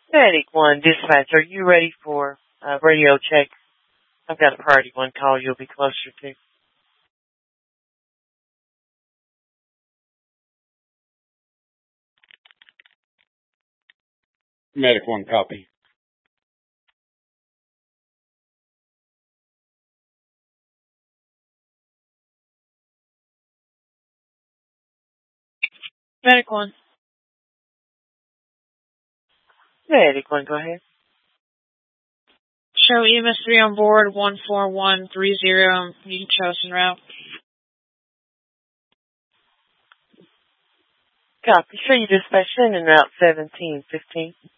Medic 1, dispatch, are you ready for radio check? I've got a priority 1 call you'll be closer to. Medic 1, copy. Medic 1. Medic 1, go ahead. Show EMS 3 on board, 14130, you chosen route. Copy. Show you dispatch in and route 1715.